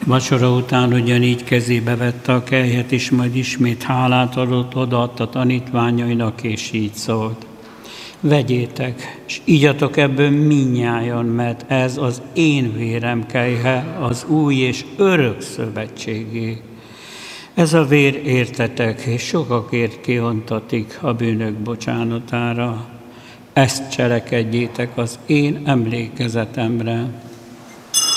Vacsora után ugyanígy kezébe vette a kelyhet, és majd ismét hálát adott, odaadta tanítványainak, és így szólt: vegyétek, és igyatok ebből mindnyájan, mert ez az én vérem kelyhe, az új és örök szövetségé. Ez a vér értetek, és sokakért kiontatik a bűnök bocsánatára. Ezt cselekedjétek az én emlékezetemre.